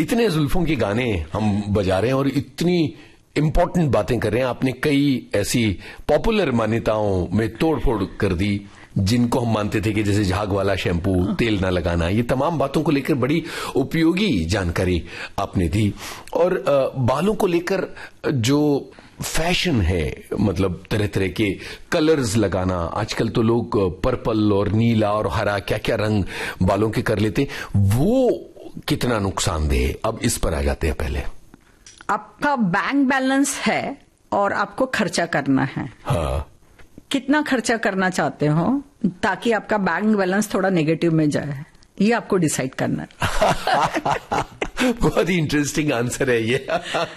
इतने जुल्फों के गाने हम बजा रहे हैं और इतनी इंपॉर्टेंट बातें कर रहे हैं, आपने कई ऐसी पॉपुलर मान्यताओं में तोड़फोड़ कर दी जिनको हम मानते थे कि जैसे झाग वाला शैम्पू, तेल ना लगाना, ये तमाम बातों को लेकर बड़ी उपयोगी जानकारी आपने दी। और बालों को लेकर जो फैशन है, मतलब तरह तरह के कलर्स लगाना, आजकल तो लोग पर्पल और नीला और हरा क्या क्या रंग बालों के कर लेते, वो कितना नुकसानदेह है, अब इस पर आ जाते हैं। पहले आपका बैंक बैलेंस है और आपको खर्चा करना है। हाँ, कितना खर्चा करना चाहते हो ताकि आपका बैंक बैलेंस थोड़ा नेगेटिव में जाए, ये आपको डिसाइड करना है। बहुत ही इंटरेस्टिंग आंसर है ये।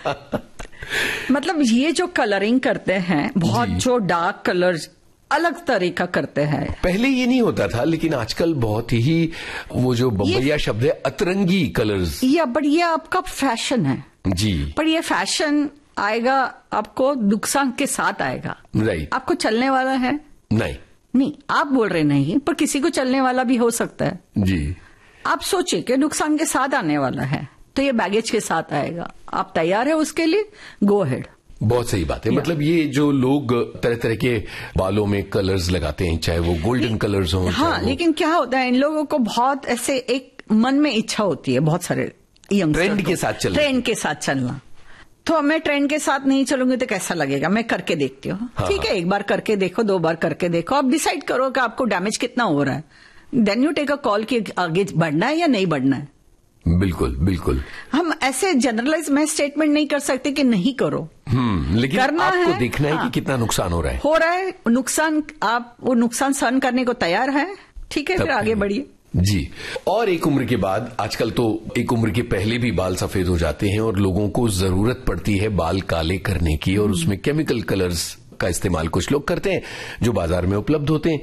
मतलब ये जो कलरिंग करते हैं, बहुत जो डार्क कलर्स अलग तरीका करते हैं। पहले ये नहीं होता था, लेकिन आजकल बहुत ही वो जो बम्बैया शब्द है अतरंगी कलर्स, बट ये आपका फैशन है जी। पर ये फैशन आएगा आपको नुकसान के साथ आएगा। राइट। आपको चलने वाला है नहीं, आप बोल रहे नहीं, पर किसी को चलने वाला भी हो सकता है जी। आप सोचिए कि नुकसान के साथ आने वाला है, तो ये बैगेज के साथ आएगा। आप तैयार है उसके लिए? Go ahead. बहुत सही बात है। मतलब ये जो लोग तरह तरह के बालों में कलर्स लगाते हैं, चाहे वो गोल्डन कलर्स हों। हाँ, लेकिन क्या होता है, इन लोगों को बहुत ऐसे एक मन में इच्छा होती है, बहुत सारे यंगस्टर ट्रेंड के साथ चलना। तो मैं ट्रेंड के साथ नहीं चलूंगी तो कैसा लगेगा? मैं करके देखती हूँ। ठीक है, एक बार करके देखो, 2 बार करके देखो, आप डिसाइड करो कि आपको डैमेज कितना हो रहा है। Then you take a call कि आगे बढ़ना है या नहीं बढ़ना है। बिल्कुल बिल्कुल। हम ऐसे जनरलाइज में स्टेटमेंट नहीं कर सकते कि नहीं करो। लेकिन करना आपको है, देखना है कि कितना नुकसान हो रहा है। नुकसान, आप वो नुकसान सहन करने को तैयार है, ठीक है, फिर आगे बढ़िए जी। और एक उम्र के बाद, आजकल तो एक उम्र के पहले भी बाल सफेद हो जाते हैं और लोगों को जरूरत पड़ती है बाल काले करने की, और उसमें केमिकल कलर्स का इस्तेमाल कुछ लोग करते हैं जो बाजार में उपलब्ध होते हैं।